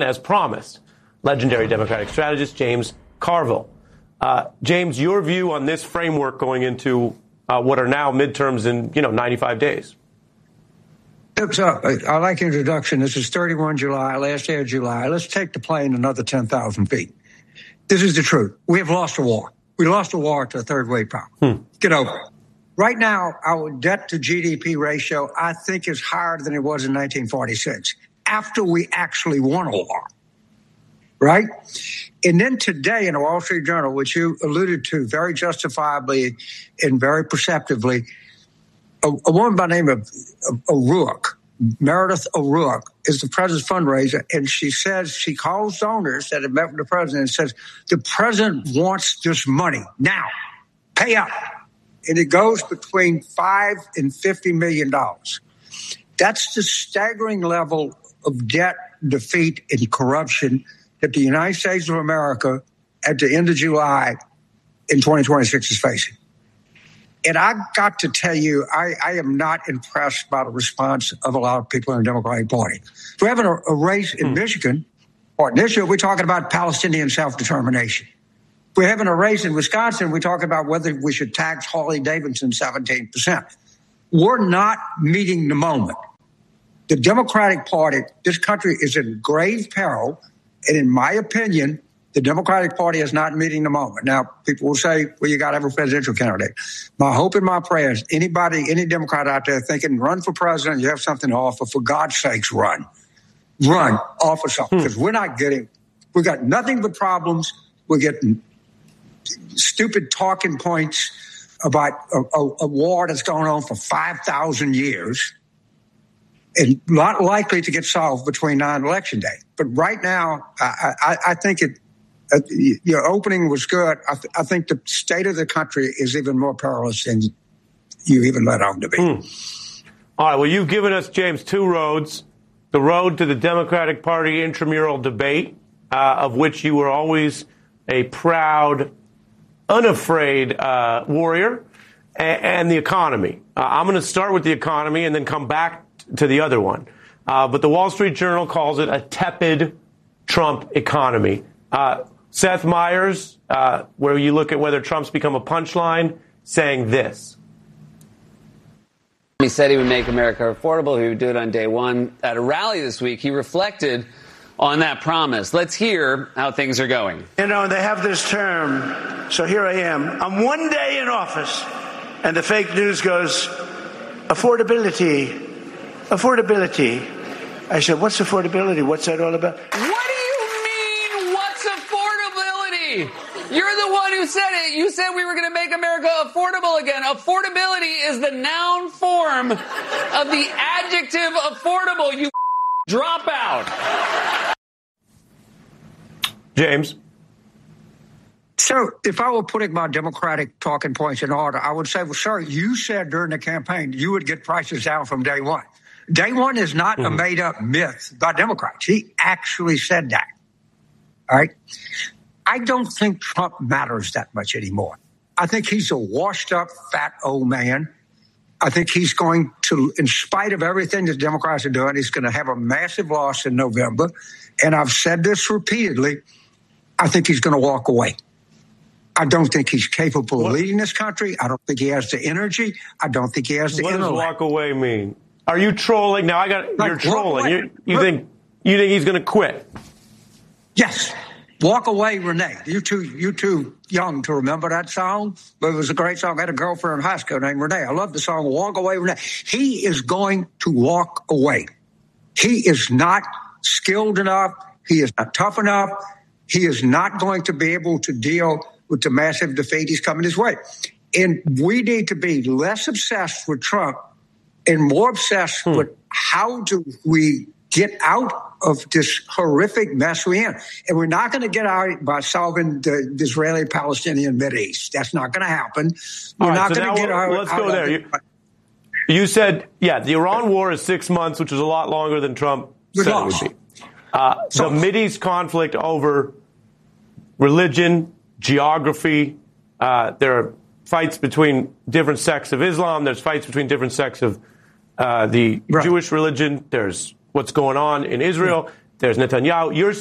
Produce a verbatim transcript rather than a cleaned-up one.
as promised. Legendary Democratic strategist James Carville. Uh, James, your view on this framework going into uh, what are now midterms in, you know, ninety-five days. So, I like the introduction. This is thirty-first of July, last day of July. Let's take the plane another ten thousand feet. This is the truth. We have lost a war. We lost a war to a third-wave power. Hmm. Get over it. Right now, our debt to G D P ratio, I think, is higher than it was in nineteen forty-six, after we actually won a war. Right? And then today in the Wall Street Journal, which you alluded to very justifiably and very perceptively, a, a woman by the name of, of O'Rourke, Meredith O'Rourke, is the president's fundraiser, and she says, she calls donors that have met with the president and says, the president wants this money now. Pay up. And it goes between five and fifty million dollars. That's the staggering level of debt, defeat, and corruption that the United States of America at the end of July in twenty twenty-six is facing. And I got to tell you, I, I am not impressed by the response of a lot of people in the Democratic Party. We're having a, a race in hmm. Michigan, or this year we're talking about Palestinian self-determination. We're having a race in Wisconsin, we're talking about whether we should tax Harley-Davidson seventeen percent. We're not meeting the moment. The Democratic Party, this country is in grave peril, and in my opinion, the Democratic Party is not meeting the moment. Now, people will say, well, you got to have a presidential candidate. My hope and my prayers, anybody, any Democrat out there thinking, run for president, you have something to offer, for God's sakes, run. Run, offer something, because hmm. we're not getting, we got nothing but problems. We're getting stupid talking points about a, a, a war that's going on for five thousand years and not likely to get solved between now and election day. But right now, I, I, I think it, uh, your opening was good. I, th- I think the state of the country is even more perilous than you even let on to be. Hmm. All right. Well, you've given us, James, two roads. The road to the Democratic Party intramural debate, uh, of which you were always a proud, unafraid uh, warrior, and, and the economy. Uh, I'm going to start with the economy and then come back to the other one. Uh, but the Wall Street Journal calls it a tepid Trump economy. Uh, Seth Meyers, uh, where you look at whether Trump's become a punchline, saying this. He said he would make America affordable. He would do it on day one. At a rally this week, he reflected on that promise. Let's hear how things are going. You know, they have this term, so here I am. I'm one day in office, and the fake news goes, affordability, affordability. I said, what's affordability? What's that all about? What do you mean, what's affordability? You're the one who said it. You said we were going to make America affordable again. Affordability is the noun form of the adjective affordable, you dropout. James. So if I were putting my Democratic talking points in order, I would say, well, sir, you said during the campaign you would get prices down from day one. Day one is not mm-hmm. a made-up myth by Democrats. He actually said that. All right? I don't think Trump matters that much anymore. I think he's a washed-up, fat old man. I think he's going to, in spite of everything that Democrats are doing, he's going to have a massive loss in November. And I've said this repeatedly. I think he's going to walk away. I don't think he's capable what? of leading this country. I don't think he has the energy. I don't think he has the what intellect. What does walk away mean? Are you trolling? Now, I got like, you're trolling. You, you think you think he's going to quit? Yes. Walk away, Renee. You too, you too young to remember that song, but it was a great song. I had a girlfriend in high school named Renee. I love the song Walk Away, Renee. He is going to walk away. He is not skilled enough. He is not tough enough. He is not going to be able to deal with the massive defeat he's coming his way. And we need to be less obsessed with Trump and more obsessed hmm. with how do we get out of this horrific mess we're in. And we're not going to get out by solving the, the Israeli-Palestinian Mideast. That's not going to happen. We're right, not so going to get out. Let's out go there. You, you said, yeah, the Iran war is six months, which is a lot longer than Trump said it would be. Uh, so, the Mideast conflict over religion, geography, uh, there are fights between different sects of Islam. There's fights between different sects of uh, the right. Jewish religion. There's what's going on in Israel. There's Netanyahu. You're